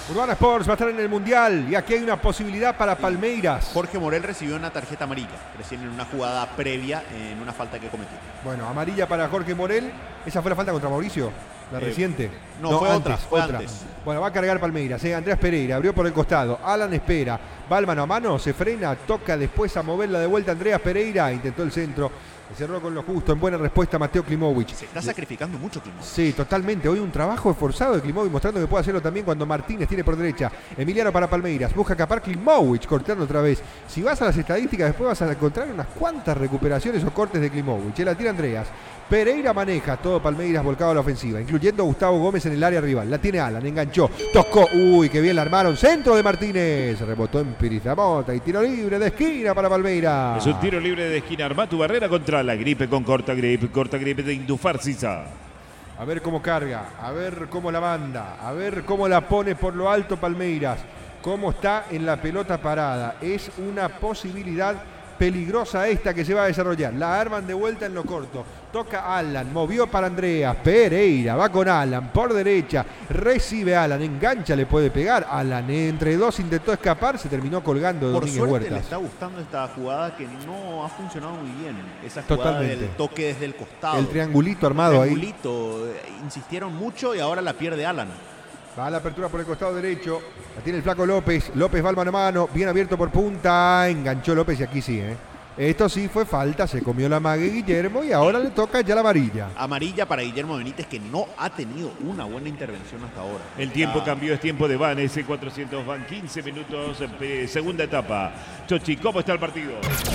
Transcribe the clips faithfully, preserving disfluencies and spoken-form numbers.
Urbana Sports va a estar en el Mundial y aquí hay una posibilidad para Palmeiras. Jorge Morel recibió una tarjeta amarilla, recién en una jugada previa, en una falta que cometió. Bueno, amarilla para Jorge Morel. ¿Esa fue la falta contra Mauricio? La eh, reciente. No, no, fue antes, otra, fue otra. Antes. Bueno, va a cargar Palmeiras. Eh. Andreas Pereira abrió por el costado. Alan espera. Va al mano a mano, se frena, toca después a moverla de vuelta. Andreas Pereira intentó el centro. Cerró con lo justo, en buena respuesta Mateo Klimovic. Se está sacrificando mucho Klimovic. Sí, totalmente. Hoy un trabajo esforzado de Klimovic, mostrando que puede hacerlo también cuando Martínez tiene por derecha. Emiliano para Palmeiras, busca escapar Klimovic, cortando otra vez. Si vas a las estadísticas, después vas a encontrar unas cuantas recuperaciones o cortes de Klimovic. La tira Andreas. Pereira maneja, todo Palmeiras volcado a la ofensiva, incluyendo a Gustavo Gómez en el área rival. La tiene Alan, enganchó, tocó, uy, qué bien la armaron. Centro de Martínez, rebotó en Pirizamota y tiro libre de esquina para Palmeiras. Es un tiro libre de esquina. Armá tu barrera contra la gripe con Corta Grip. Corta Grip de Indufar Sisa. A ver cómo carga, a ver cómo la manda, a ver cómo la pone por lo alto Palmeiras. Cómo está en la pelota parada. Es una posibilidad peligrosa esta que se va a desarrollar. La arman de vuelta en lo corto. Toca Alan, movió para Andreas. Pereira va con Alan por derecha. Recibe Alan, engancha, le puede pegar. Alan entre dos intentó escapar, se terminó colgando de Por Domínguez suerte Huertas. Le está gustando esta jugada que no ha funcionado muy bien. Esa jugada Totalmente. del toque desde el costado. El triangulito armado el triangulito, ahí. Insistieron mucho y ahora la pierde Alan. Va a la apertura por el costado derecho. La tiene el flaco López. López va al mano a mano. Bien abierto por punta. Enganchó López y aquí sí, ¿eh? Esto sí fue falta. Se comió la mague Guillermo y ahora le toca ya la amarilla. Amarilla para Guillermo Benítez, que no ha tenido una buena intervención hasta ahora. El tiempo ah. cambió, es tiempo de Van. S cuatrocientos Van. quince minutos, eh, segunda etapa. Chochi, ¿cómo está el partido?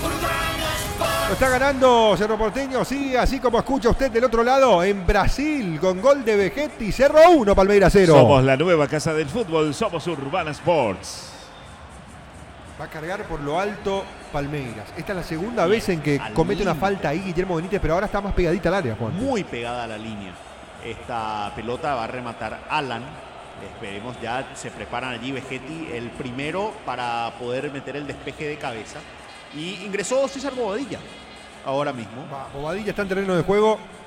Lo está ganando Cerro Porteño, sí, así como escucha usted del otro lado, en Brasil, con gol de Vegetti, Cerro uno, Palmeiras cero. Somos la nueva casa del fútbol, somos Urbana Sports. Va a cargar por lo alto Palmeiras. Esta es la segunda Bien, vez en que comete límite. una falta ahí Guillermo Benítez, pero ahora está más pegadita al área, Juan. Muy pegada a la línea. Esta pelota va a rematar Alan. Esperemos, ya se preparan allí Vegetti, el primero para poder meter el despeje de cabeza. Y ingresó César Bobadilla ahora mismo. Bobadilla está en terreno de juego.